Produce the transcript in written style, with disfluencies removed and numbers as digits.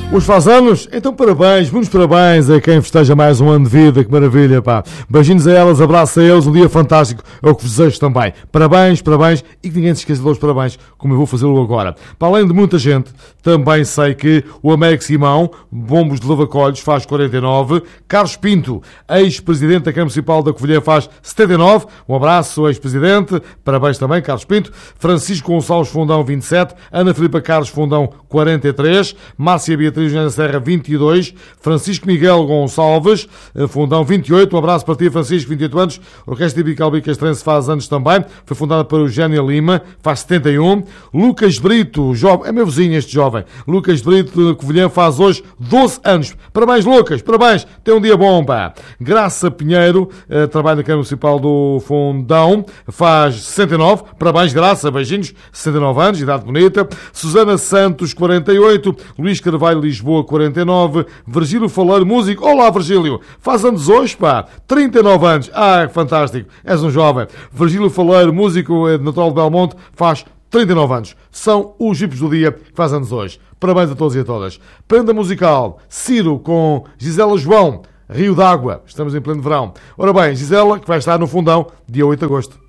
Os faz anos? Então parabéns, muitos parabéns a quem festeja mais um ano de vida, que maravilha, pá. Beijinhos a elas, abraço a eles, um dia fantástico, é o que vos desejo também. Parabéns, parabéns, e que ninguém se esqueça de dar os parabéns, como eu vou fazê-lo agora. Para além de muita gente, também sei que o Américo Simão, Bombos de Lavacolhos, faz 49, Carlos Pinto, ex-presidente da Câmara Municipal da Covilhã, faz 79, um abraço, ex-presidente, parabéns também, Carlos Pinto, Francisco Gonçalves Fundão, 27, Ana Filipa Carlos Fundão, 43, Márcia Beatriz José Serra, 22, Francisco Miguel Gonçalves, Fundão, 28, um abraço para ti, Francisco, 28 anos, Orquestra Típica Bicastrense faz anos também, foi fundada por Eugénia Lima, faz 71, Lucas Brito, jovem, é meu vizinho este jovem, Lucas Brito de Covilhã faz hoje 12 anos, parabéns Lucas, parabéns, tem um dia bom, pá. Graça Pinheiro, trabalha na Câmara Municipal do Fundão, faz 69, parabéns Graça, beijinhos, 69 anos, idade bonita, Susana Santos, 48, Luís Carvalho Lisboa, 49, Virgílio Faleiro, músico, olá Virgílio, faz anos hoje, pá, 39 anos, fantástico, és um jovem, Virgílio Faleiro, músico natural de Belmonte, faz 39 anos, são os VIPs do dia que faz anos hoje, parabéns a todos e a todas. Prenda musical, Ciro com Gisela João, Rio d'Água, estamos em pleno verão, ora bem, Gisela que vai estar no Fundão, dia 8 de agosto.